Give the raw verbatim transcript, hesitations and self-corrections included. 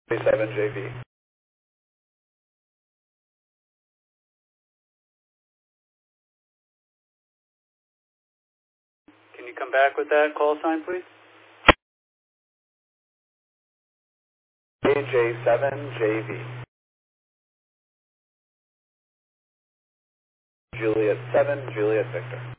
seven J V. Can you come back with that call sign, please? A J seven J V. Juliet seven, Juliet Victor.